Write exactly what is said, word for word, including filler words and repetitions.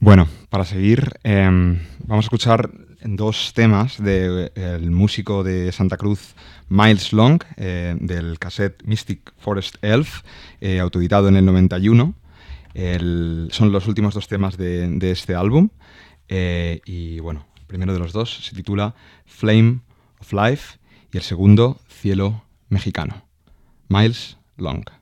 Bueno, para seguir, eh, vamos a escuchar dos temas del músico de Santa Cruz, Miles Long, eh, del cassette Mystic Forest Elf, eh, autoeditado en el noventa y uno. El, son los últimos dos temas de, de este álbum. Eh, y bueno, el primero de los dos se titula Flame of Life y el segundo, Cielo Mexicano. Miles Long.